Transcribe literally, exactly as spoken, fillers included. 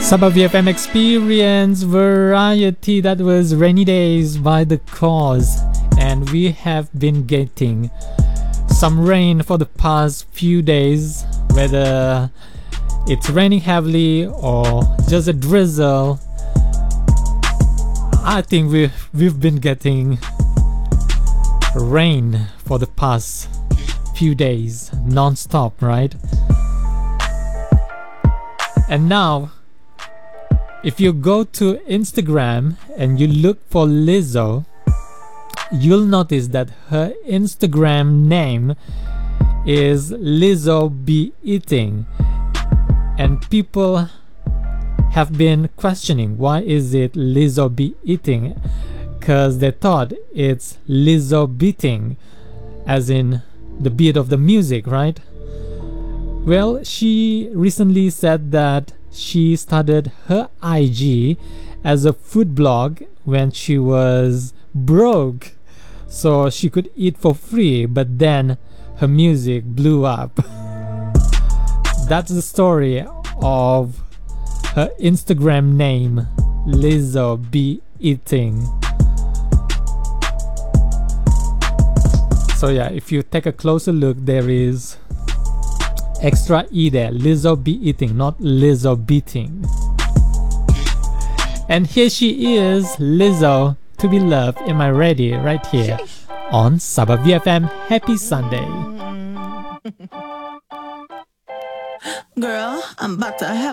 Sabah V F M Experience Variety. That was Rainy Days by The Cause. And we have been getting some rain for the past few days, whether it's raining heavily or just a drizzle. I think we've, we've been getting rain for the past few days non-stop, right? And now if you go to Instagram and you look for Lizzo, you'll notice that her Instagram name is Lizzo Be Eating, and people have been questioning why is it Lizzo Be Eating, because they thought it's Lizzo beating, as in the beat of the music, right? Well, she recently said that she started her I G as a food blog when she was broke, so she could eat for free, but then her music blew up. That's the story of her Instagram name, Lizzo Be Eating. So yeah, if you take a closer look, there is extra E there, Lizzo Be Eating, not Lizzo Beating. And here she is, Lizzo, To Be Loved, Am I Ready, right here on Sabah V F M. Happy Sunday. Girl, I'm about to have